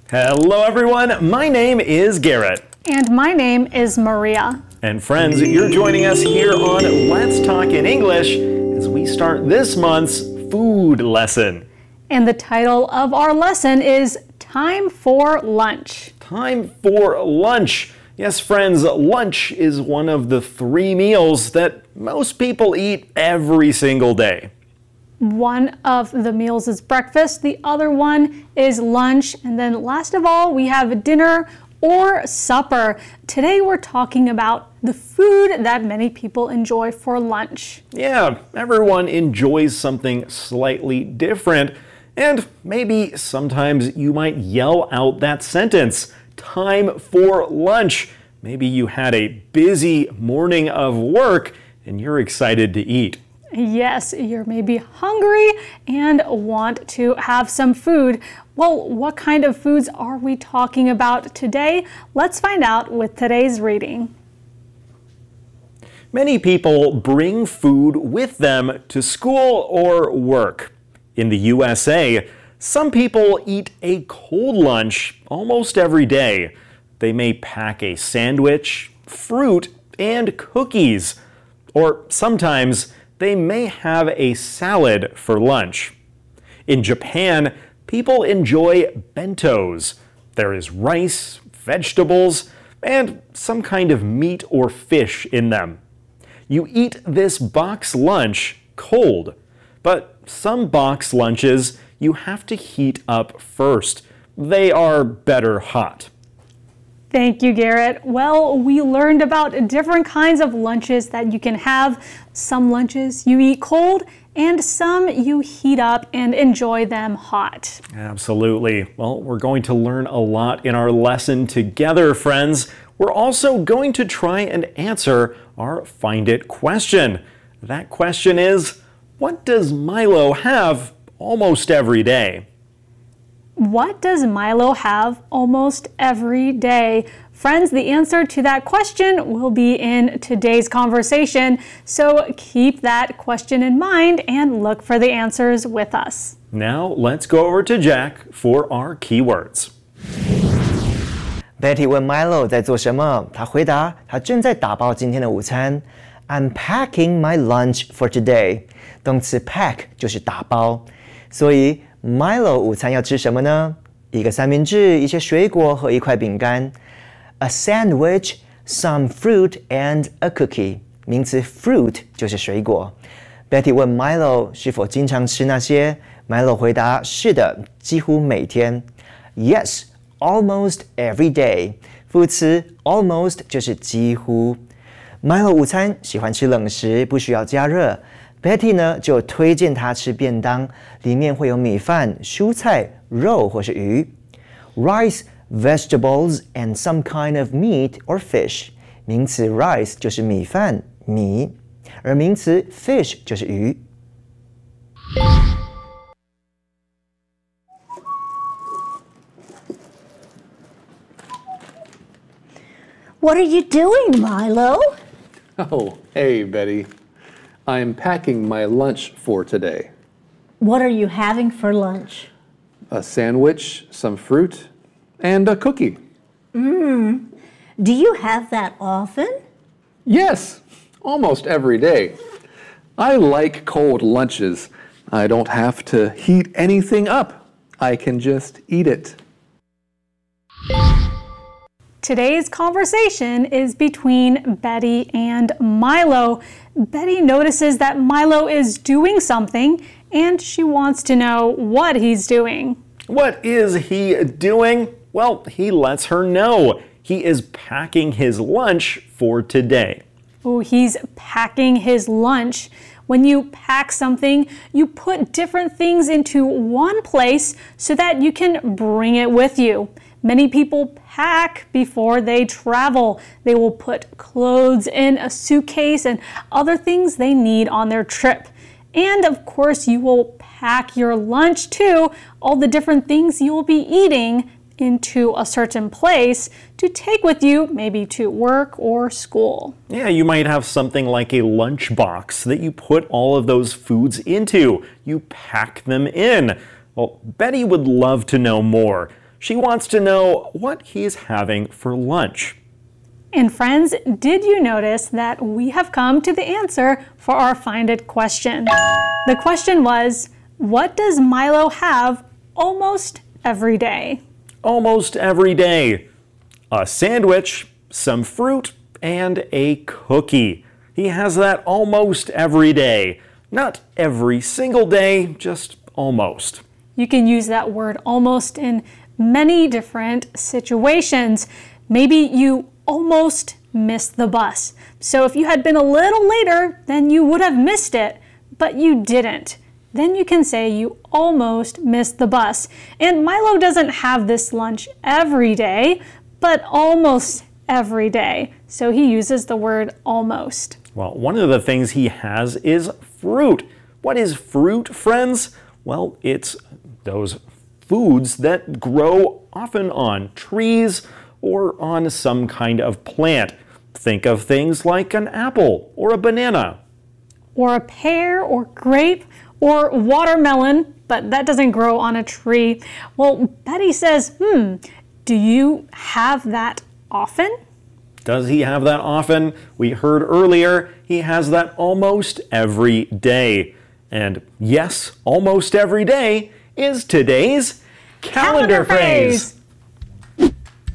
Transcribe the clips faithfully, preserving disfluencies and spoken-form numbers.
Hello everyone, my name is Garrett. And my name is Maria. And friends, you're joining us here on Let's Talk in English as we start this month's food lesson. And the title of our lesson is Time for Lunch. Time for lunch. Yes, friends, lunch is one of the three meals that most people eat every single day. One of the meals is breakfast, the other one is lunch, and then last of all, we have dinner or supper. Today we're talking about the food that many people enjoy for lunch. Yeah, everyone enjoys something slightly different, and maybe sometimes you might yell out that sentence, time for lunch. Maybe you had a busy morning of work and you're excited to eat. Yes, you're maybe hungry and want to have some food. Well, what kind of foods are we talking about today? Let's find out with today's reading. Many people bring food with them to school or work. In the U S A, some people eat a cold lunch almost every day. They may pack a sandwich, fruit, and cookies. Or sometimes they may have a salad for lunch. In Japan, people enjoy bentos. There is rice, vegetables, and some kind of meat or fish in them. You eat this box lunch cold, but some box lunches you have to heat up first. They are better hot. Thank you, Garrett. Well, we learned about different kinds of lunches that you can have. Some lunches you eat cold, and some you heat up and enjoy them hot. Absolutely. Well, we're going to learn a lot in our lesson together, friends. We're also going to try and answer our Find It question. That question is, what does Milo have almost every day? What does Milo have almost every day? Friends, the answer to that question will be in today's conversation, so keep that question in mind and look for the answers with us. Now let's go over to Jack for our keywords. Betty 问 Milo 在做什么，他回答他正在打包今天的午餐。I'm packing my lunch for today. 动词 pack 就是打包，所以Milo 午餐要吃什么呢？一个三明治，一些水果和一块饼干。A sandwich, some fruit and a cookie. 名词 fruit 就是水果。Betty 问 Milo 是否经常吃那些？ Milo 回答是的，几乎每天。Yes, almost every day. 副词 almost 就是几乎。Milo 午餐喜欢吃冷食，不需要加热。Betty 呢就推荐他吃便当，里面会有米饭、蔬菜、肉或是鱼。Rice, vegetables and some kind of meat or fish. 名词 rice 就是米饭、米，而名词 fish 就是鱼。 What are you doing, Milo? Oh, hey, Betty. I'm packing my lunch for today. What are you having for lunch? A sandwich, some fruit, and a cookie. Mmm. Do you have that often? Yes, almost every day. I like cold lunches. I don't have to heat anything up. I can just eat it. Today's conversation is between Betty and Milo. Betty notices that Milo is doing something and she wants to know what he's doing. What is he doing? Well, he lets her know. He is packing his lunch for today. Oh, he's packing his lunch. When you pack something, you put different things into one place so that you can bring it with you. Many people pack before they travel. They will put clothes in a suitcase and other things they need on their trip. And of course, you will pack your lunch too, all the different things you will be eating into a certain place to take with you, maybe to work or school. Yeah, you might have something like a lunch box that you put all of those foods into. You pack them in. Well, Betty would love to know more. She wants to know what he is having for lunch. And friends, did you notice that we have come to the answer for our Find It question? The question was, what does Milo have almost every day? Almost every day. A sandwich, some fruit, and a cookie. He has that almost every day. Not every single day, just almost. You can use that word almost in many different situations. Maybe you almost missed the bus. So if you had been a little later, then you would have missed it, but you didn't. Then you can say you almost missed the bus. And Milo doesn't have this lunch every day, but almost every day. So he uses the word almost. Well, one of the things he has is fruit. What is fruit, friends? Well, it's those foods that grow often on trees or on some kind of plant. Think of things like an apple or a banana. Or a pear or grape or watermelon, but that doesn't grow on a tree. Well, Betty says, hmm, do you have that often? Does he have that often? We heard earlier he has that almost every day. And yes, almost every day is today's calendar, calendar phrase. phrase.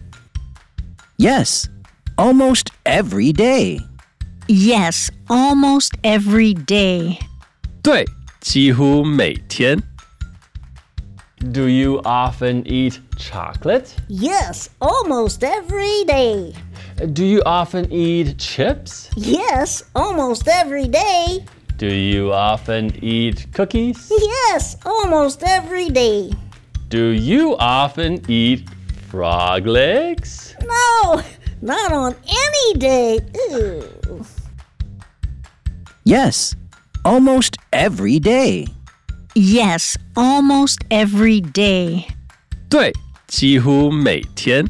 Yes, almost every day. Yes, almost every day. 对，几乎每天。Do you often eat chocolate? Yes, almost every day. Do you often eat chips? Yes, almost every day. Do you often eat cookies? Yes, almost every day. Do you often eat frog legs? No, not on any day. Ew. Yes, almost every day. Yes, almost every day. 对，几乎每天。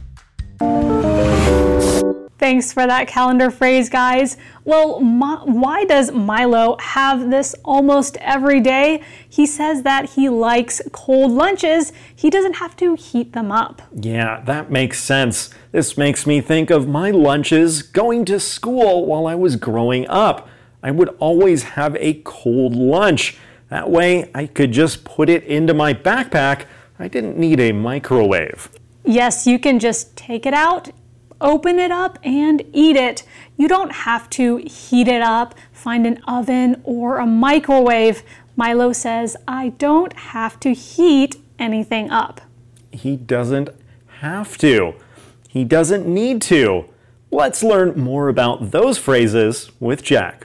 Thanks for that calendar phrase, guys. Well, Ma- why does Milo have this almost every day? He says that he likes cold lunches. He doesn't have to heat them up. Yeah, that makes sense. This makes me think of my lunches going to school while I was growing up. I would always have a cold lunch. That way, I could just put it into my backpack. I didn't need a microwave. Yes, you can just take it out, open it up, and eat it. You don't have to heat it up, find an oven or a microwave. Milo says, I don't have to heat anything up. He doesn't have to. He doesn't need to. Let's learn more about those phrases with Jack.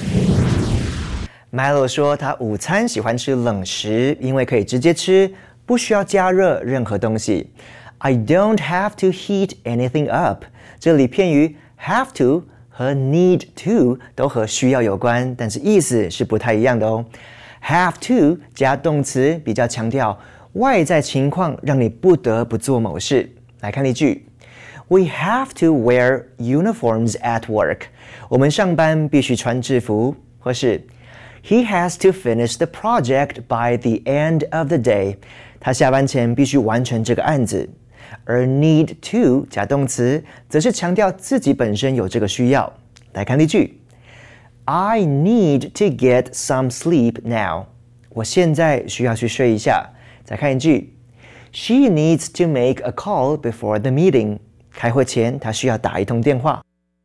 Milo 说他午餐喜欢吃冷食，因为可以直接吃，不需要加热任何东西。I don't have to heat anything up。这里片语 have to 和 need to 都和需要有关，但是意思是不太一样的哦。have to 加动词比较强调外在情况让你不得不做某事。来看例句 ：We have to wear uniforms at work。我们上班必须穿制服，或是 He has to finish the project by the end of the day。他下班前必须完成这个案子。而 need to 加动词，则是强调自己本身有这个需要。来看例句 ：I need to get some sleep now。我现在需要去睡一下。再看一句 ：She needs to make a call before the meeting。开会前，她需要打一通电话。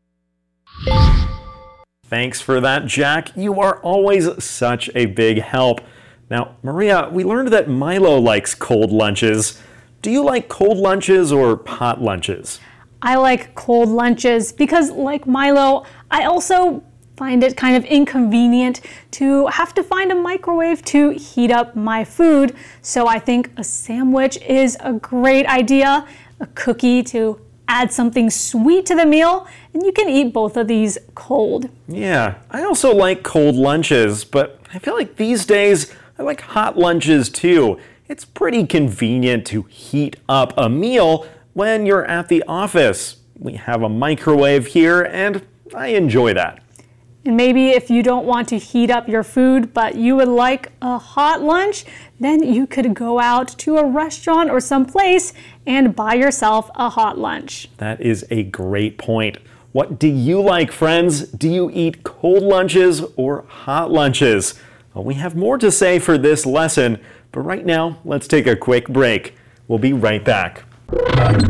Thanks for that, Jack. You are always such a big help. Now, Maria, we learned that Milo likes cold lunches. Do you like cold lunches or hot lunches? I like cold lunches because, like Milo, I also find it kind of inconvenient to have to find a microwave to heat up my food. So I think a sandwich is a great idea, a cookie to add something sweet to the meal, and you can eat both of these cold. Yeah, I also like cold lunches, but I feel like these days I like hot lunches too. It's pretty convenient to heat up a meal when you're at the office. We have a microwave here, and I enjoy that. And maybe if you don't want to heat up your food, but you would like a hot lunch, then you could go out to a restaurant or someplace and buy yourself a hot lunch. That is a great point. What do you like, friends? Do you eat cold lunches or hot lunches? Well, we have more to say for this lesson, but right now, let's take a quick break. We'll be right back.